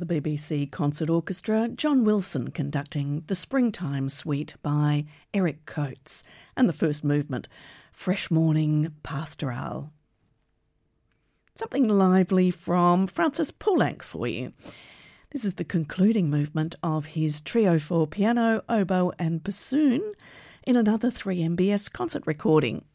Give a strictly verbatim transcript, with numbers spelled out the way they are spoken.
the B B C Concert Orchestra, John Wilson conducting the Springtime Suite by Eric Coates, and the first movement, Fresh Morning Pastoral. Something lively from Francis Poulenc for you. This is the concluding movement of his trio for piano, oboe and bassoon in another three M B S concert recording.